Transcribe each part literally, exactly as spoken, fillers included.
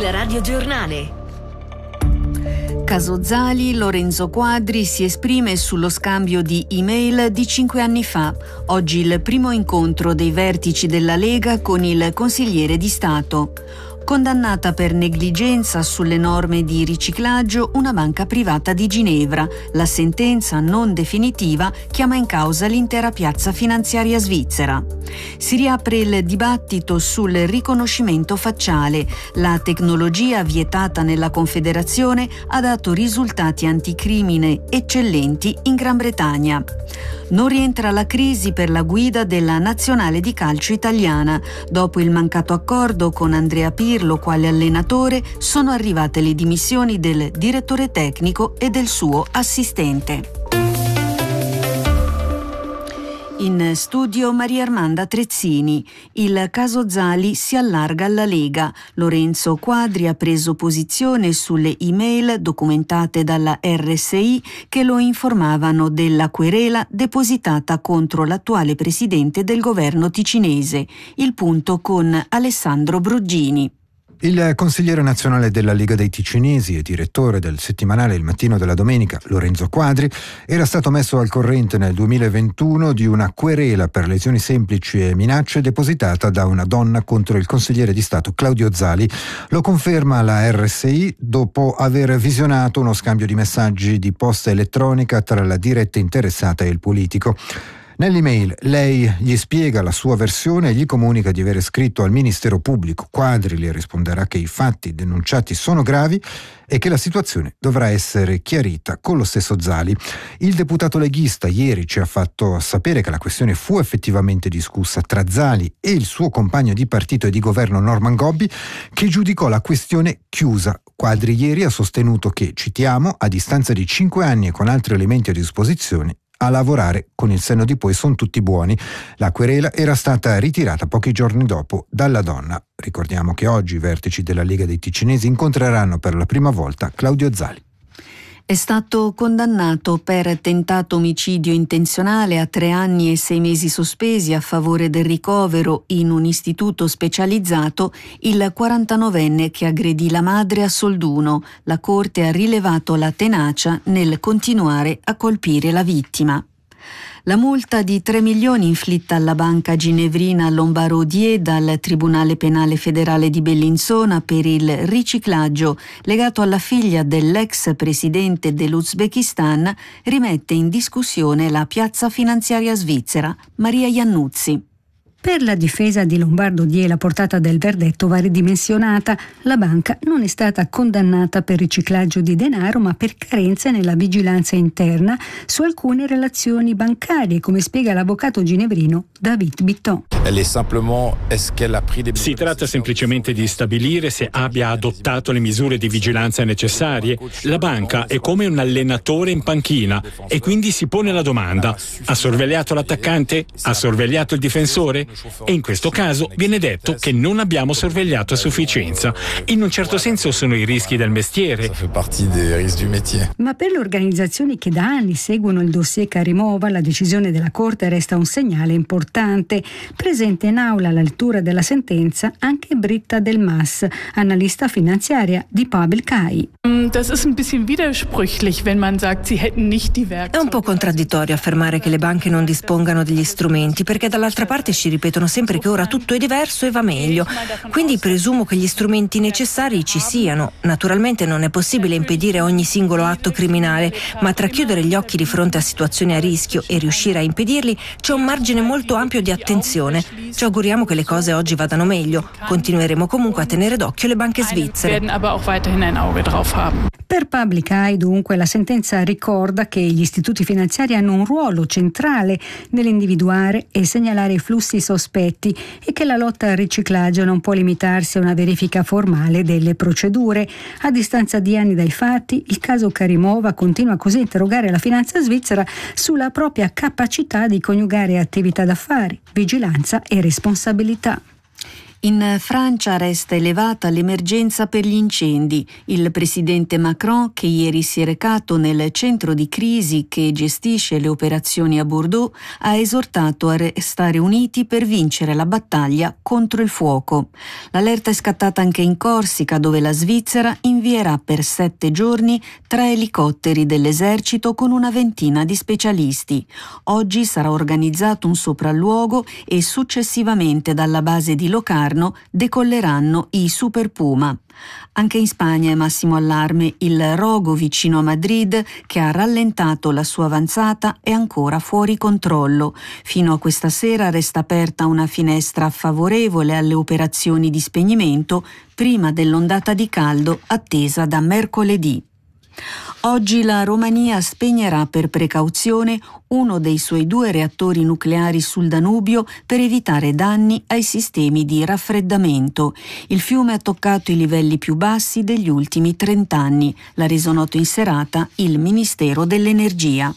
Il radiogiornale. Caso Zali, Lorenzo Quadri si esprime sullo scambio di email di cinque anni fa. Oggi il primo incontro dei vertici della Lega con il consigliere di Stato. Condannata per negligenza sulle norme di riciclaggio una banca privata di Ginevra. La sentenza non definitiva chiama in causa l'intera piazza finanziaria svizzera. Si riapre il dibattito sul riconoscimento facciale. La tecnologia vietata nella Confederazione ha dato risultati anticrimine eccellenti in Gran Bretagna. Non rientra la crisi per la guida della nazionale di calcio italiana. Dopo il mancato accordo con Andrea Pirlo quale allenatore, sono arrivate le dimissioni del direttore tecnico e del suo assistente. In studio Maria Armanda Trezzini. Il caso Zali si allarga alla Lega. Lorenzo Quadri ha preso posizione sulle email documentate dalla R S I che lo informavano della querela depositata contro l'attuale presidente del governo ticinese. Il punto con Alessandro Broggini. Il consigliere nazionale della Lega dei Ticinesi e direttore del settimanale Il Mattino della Domenica, Lorenzo Quadri, era stato messo al corrente nel duemilaventuno di una querela per lesioni semplici e minacce depositata da una donna contro il consigliere di Stato Claudio Zali. Lo conferma la R S I dopo aver visionato uno scambio di messaggi di posta elettronica tra la diretta interessata e il politico. Nell'email lei gli spiega la sua versione e gli comunica di aver scritto al Ministero Pubblico. Quadri le risponderà che i fatti denunciati sono gravi e che la situazione dovrà essere chiarita con lo stesso Zali. Il deputato leghista ieri ci ha fatto sapere che la questione fu effettivamente discussa tra Zali e il suo compagno di partito e di governo Norman Gobbi, che giudicò la questione chiusa. Quadri ieri ha sostenuto che, citiamo, a distanza di cinque anni e con altri elementi a disposizione, a lavorare con il senno di poi sono tutti buoni. La querela era stata ritirata pochi giorni dopo dalla donna. Ricordiamo che oggi i vertici della Lega dei Ticinesi incontreranno per la prima volta Claudio Zali. È stato condannato per tentato omicidio intenzionale a tre anni e sei mesi sospesi a favore del ricovero in un istituto specializzato il quarantanovenne che aggredì la madre a Solduno. La Corte ha rilevato la tenacia nel continuare a colpire la vittima. La multa di tre milioni inflitta alla banca ginevrina Lombaro Odier dal Tribunale Penale Federale di Bellinzona per il riciclaggio legato alla figlia dell'ex presidente dell'Uzbekistan rimette in discussione la piazza finanziaria svizzera. Maria Iannuzzi. Per la difesa di Lombardo Odier la portata del verdetto va ridimensionata. La banca non è stata condannata per riciclaggio di denaro, ma per carenze nella vigilanza interna su alcune relazioni bancarie, come spiega l'avvocato ginevrino David Bitton. Si tratta semplicemente di stabilire se abbia adottato le misure di vigilanza necessarie. La banca è come un allenatore in panchina e quindi si pone la domanda: ha sorvegliato l'attaccante? Ha sorvegliato il difensore? E in questo caso viene detto che non abbiamo sorvegliato a sufficienza. In un certo senso sono i rischi del mestiere. Ma per le organizzazioni che da anni seguono il dossier Karimova, la decisione della Corte resta un segnale importante. Presente in aula alla lettura della sentenza anche Britta Del Mas, analista finanziaria di Pavel Kai. È un po' contraddittorio affermare che le banche non dispongano degli strumenti, perché dall'altra parte ci ripetono sempre che ora tutto è diverso e va meglio. Quindi presumo che gli strumenti necessari ci siano. Naturalmente non è possibile impedire ogni singolo atto criminale, ma tra chiudere gli occhi di fronte a situazioni a rischio e riuscire a impedirli c'è un margine molto ampio di attenzione. Ci auguriamo che le cose oggi vadano meglio. Continueremo comunque a tenere d'occhio le banche svizzere. Per Public Eye, dunque, la sentenza ricorda che gli istituti finanziari hanno un ruolo centrale nell'individuare e segnalare i flussi sospetti e che la lotta al riciclaggio non può limitarsi a una verifica formale delle procedure. A distanza di anni dai fatti, il caso Karimova continua così a interrogare la finanza svizzera sulla propria capacità di coniugare attività d'affari, vigilanza e responsabilità. In Francia resta elevata l'emergenza per gli incendi. Il presidente Macron, che ieri si è recato nel centro di crisi che gestisce le operazioni a Bordeaux, ha esortato a restare uniti per vincere la battaglia contro il fuoco. L'allerta è scattata anche in Corsica, dove la Svizzera invierà per sette giorni tre elicotteri dell'esercito con una ventina di specialisti. Oggi sarà organizzato un sopralluogo e successivamente dalla base di Locarno decolleranno i Super Puma. Anche in Spagna è massimo allarme. Il rogo vicino a Madrid, che ha rallentato la sua avanzata, è ancora fuori controllo. Fino a questa sera resta aperta una finestra favorevole alle operazioni di spegnimento prima dell'ondata di caldo attesa da mercoledì. Oggi la Romania spegnerà per precauzione uno dei suoi due reattori nucleari sul Danubio per evitare danni ai sistemi di raffreddamento. Il fiume ha toccato i livelli più bassi degli ultimi trent'anni, l'ha reso noto in serata il Ministero dell'Energia.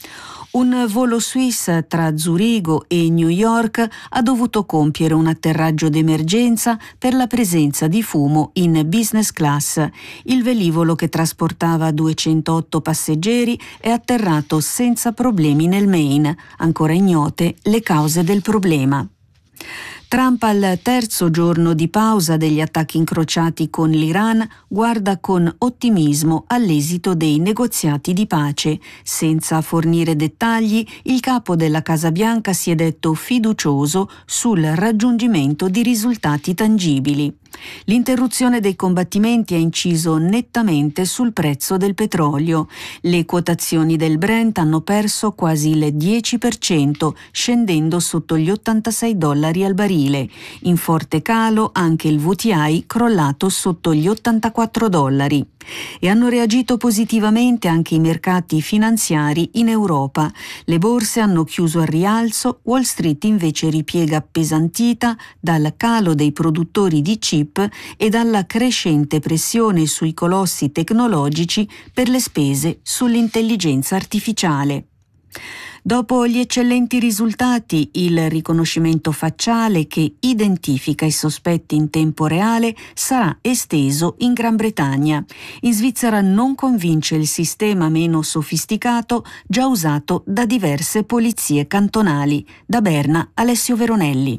Un volo Swiss tra Zurigo e New York ha dovuto compiere un atterraggio d'emergenza per la presenza di fumo in business class. Il velivolo, che trasportava duecentootto passeggeri, è atterrato senza problemi nel Maine. Ancora ignote le cause del problema. Trump, al terzo giorno di pausa degli attacchi incrociati con l'Iran, guarda con ottimismo all'esito dei negoziati di pace. Senza fornire dettagli, il capo della Casa Bianca si è detto fiducioso sul raggiungimento di risultati tangibili. L'interruzione dei combattimenti ha inciso nettamente sul prezzo del petrolio. Le quotazioni del Brent hanno perso quasi il dieci per cento, scendendo sotto gli ottantasei dollari al barile. In forte calo anche il V T I, crollato sotto gli ottantaquattro dollari. E hanno reagito positivamente anche i mercati finanziari in Europa. Le borse hanno chiuso al rialzo, Wall Street invece ripiega appesantita dal calo dei produttori di chip e dalla crescente pressione sui colossi tecnologici per le spese sull'intelligenza artificiale. Dopo gli eccellenti risultati, il riconoscimento facciale che identifica i sospetti in tempo reale sarà esteso in Gran Bretagna. In Svizzera non convince il sistema meno sofisticato già usato da diverse polizie cantonali. Da Berna, Alessio Veronelli.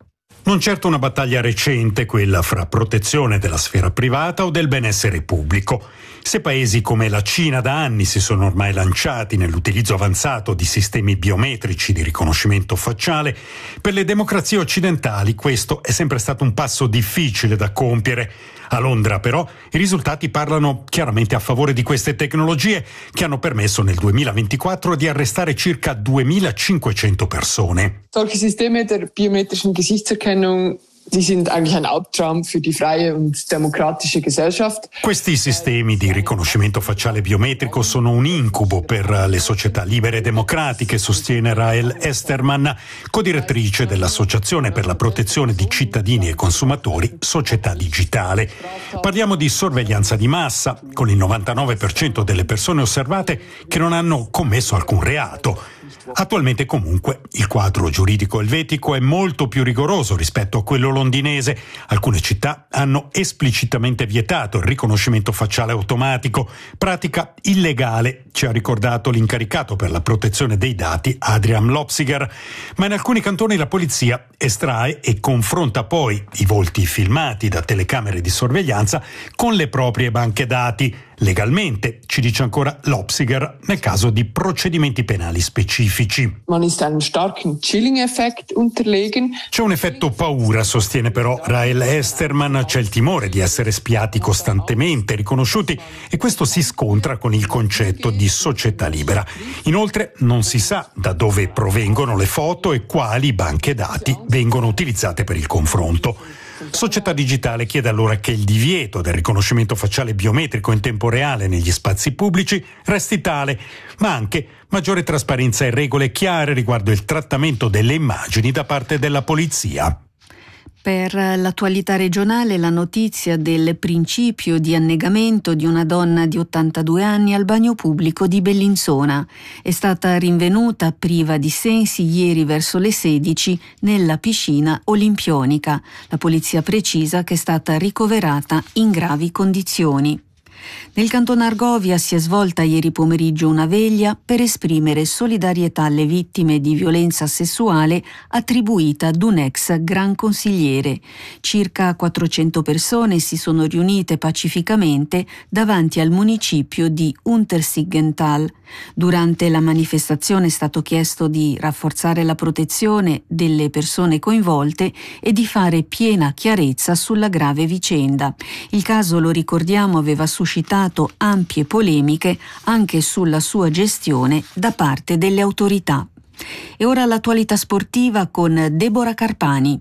Non certo una battaglia recente, quella fra protezione della sfera privata o del benessere pubblico. Se paesi come la Cina da anni si sono ormai lanciati nell'utilizzo avanzato di sistemi biometrici di riconoscimento facciale, per le democrazie occidentali questo è sempre stato un passo difficile da compiere. A Londra, però, i risultati parlano chiaramente a favore di queste tecnologie, che hanno permesso nel duemilaventiquattro di arrestare circa duemilacinquecento persone. Solche Systeme der biometrischen Gesichtserkennung, die sind eigentlich ein Albtraum für die freie und demokratische Gesellschaft. Questi sistemi di riconoscimento facciale biometrico sono un incubo per le società libere e democratiche, sostiene Rahel Esterman, codirettrice dell'Associazione per la protezione di cittadini e consumatori Società Digitale. Parliamo di sorveglianza di massa, con il novantanove per cento delle persone osservate che non hanno commesso alcun reato. Attualmente comunque il quadro giuridico elvetico è molto più rigoroso rispetto a quello londinese. Alcune città hanno esplicitamente vietato il riconoscimento facciale automatico, pratica illegale, ci ha ricordato l'incaricato per la protezione dei dati Adrian Lopsiger. Ma in alcuni cantoni la polizia estrae e confronta poi i volti filmati da telecamere di sorveglianza con le proprie banche dati, legalmente, ci dice ancora Lopsiger, nel caso di procedimenti penali specifici. Man ist einem starken Chilling-Effekt unterlegen. C'è un effetto paura, sostiene però Rahel Esterman, c'è il timore di essere spiati costantemente, riconosciuti, e questo si scontra con il concetto di società libera. Inoltre non si sa da dove provengono le foto e quali banche dati vengono utilizzate per il confronto. Società Digitale chiede allora che il divieto del riconoscimento facciale biometrico in tempo reale negli spazi pubblici resti tale, ma anche maggiore trasparenza e regole chiare riguardo il trattamento delle immagini da parte della polizia. Per l'attualità regionale la notizia del principio di annegamento di una donna di ottantadue anni al bagno pubblico di Bellinzona. È stata rinvenuta priva di sensi ieri verso le sedici nella piscina olimpionica. La polizia precisa che è stata ricoverata in gravi condizioni. Nel canton Argovia si è svolta ieri pomeriggio una veglia per esprimere solidarietà alle vittime di violenza sessuale attribuita ad un ex gran consigliere. Circa quattrocento persone si sono riunite pacificamente davanti al municipio di Untersiggenthal. Durante la manifestazione è stato chiesto di rafforzare la protezione delle persone coinvolte e di fare piena chiarezza sulla grave vicenda. Il caso, lo ricordiamo, aveva suscitato ampie polemiche anche sulla sua gestione da parte delle autorità. E ora l'attualità sportiva con Deborah Carpani.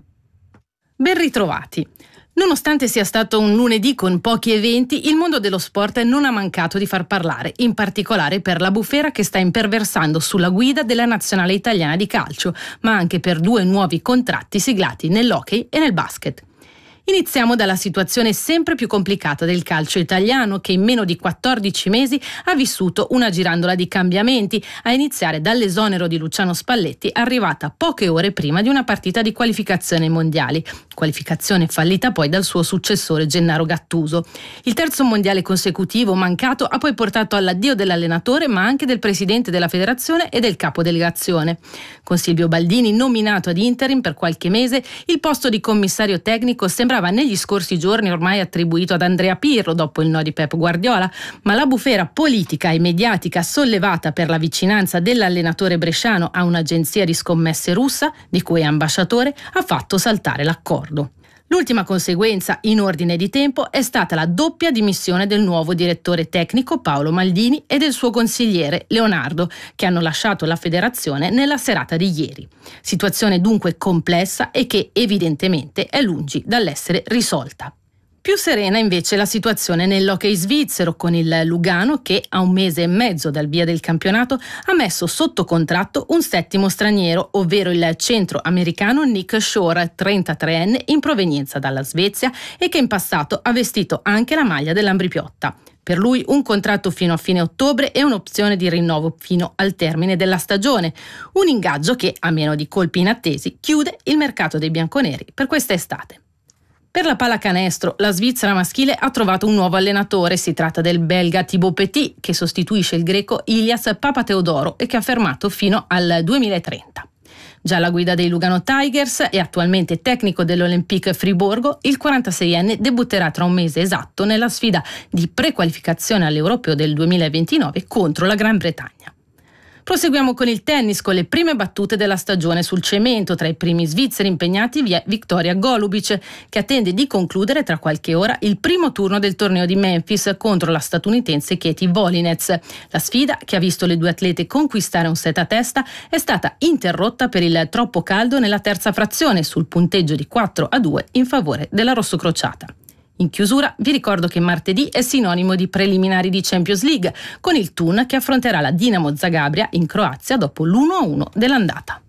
Ben ritrovati. Nonostante sia stato un lunedì con pochi eventi, il mondo dello sport non ha mancato di far parlare, in particolare per la bufera che sta imperversando sulla guida della nazionale italiana di calcio, ma anche per due nuovi contratti siglati nell'hockey e nel basket. Iniziamo dalla situazione sempre più complicata del calcio italiano, che in meno di quattordici mesi ha vissuto una girandola di cambiamenti, a iniziare dall'esonero di Luciano Spalletti, arrivata poche ore prima di una partita di qualificazione ai mondiali, qualificazione fallita poi dal suo successore Gennaro Gattuso. Il terzo mondiale consecutivo mancato ha poi portato all'addio dell'allenatore, ma anche del presidente della federazione e del capo delegazione. Con Silvio Baldini nominato ad interim per qualche mese, il posto di commissario tecnico sembra negli scorsi giorni ormai attribuito ad Andrea Pirlo dopo il no di Pep Guardiola, ma la bufera politica e mediatica sollevata per la vicinanza dell'allenatore bresciano a un'agenzia di scommesse russa, di cui è ambasciatore, ha fatto saltare l'accordo. L'ultima conseguenza, in ordine di tempo, è stata la doppia dimissione del nuovo direttore tecnico Paolo Maldini e del suo consigliere Leonardo, che hanno lasciato la federazione nella serata di ieri. Situazione dunque complessa e che evidentemente è lungi dall'essere risolta. Più serena invece la situazione nell'hockey svizzero, con il Lugano che a un mese e mezzo dal via del campionato ha messo sotto contratto un settimo straniero, ovvero il centroamericano Nick Shore, trentatreenne in provenienza dalla Svezia e che in passato ha vestito anche la maglia dell'Ambripiotta. Per lui un contratto fino a fine ottobre e un'opzione di rinnovo fino al termine della stagione. Un ingaggio che, a meno di colpi inattesi, chiude il mercato dei bianconeri per quest'estate. Per la pallacanestro, la Svizzera maschile ha trovato un nuovo allenatore. Si tratta del belga Thibaut Petit, che sostituisce il greco Ilias Papateodoro e che ha fermato fino al duemilatrenta. Già alla guida dei Lugano Tigers e attualmente tecnico dell'Olympique Friburgo, il quarantaseienne debutterà tra un mese esatto nella sfida di prequalificazione all'Europeo del duemilaventinove contro la Gran Bretagna. Proseguiamo con il tennis, con le prime battute della stagione sul cemento. Tra i primi svizzeri impegnati vi è Victoria Golubic, che attende di concludere tra qualche ora il primo turno del torneo di Memphis contro la statunitense Katie Volinets. La sfida, che ha visto le due atlete conquistare un set a testa, è stata interrotta per il troppo caldo nella terza frazione, sul punteggio di quattro a due in favore della rossocrociata. In chiusura vi ricordo che martedì è sinonimo di preliminari di Champions League, con il Thun che affronterà la Dinamo Zagabria in Croazia dopo l'uno a uno dell'andata.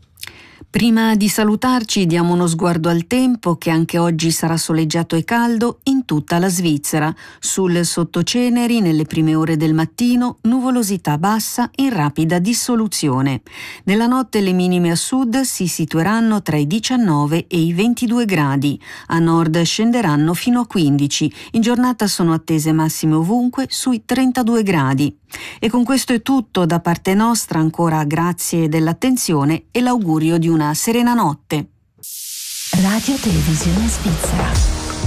Prima di salutarci diamo uno sguardo al tempo, che anche oggi sarà soleggiato e caldo in tutta la Svizzera. Sul sottoceneri nelle prime ore del mattino nuvolosità bassa in rapida dissoluzione. Nella notte le minime a sud si situeranno tra i diciannove e i ventidue gradi, a nord scenderanno fino a quindici. In giornata sono attese massime ovunque sui trentadue gradi. E con questo è tutto da parte nostra, ancora grazie dell'attenzione e l'augurio di una serena notte. Radio Televisione Svizzera.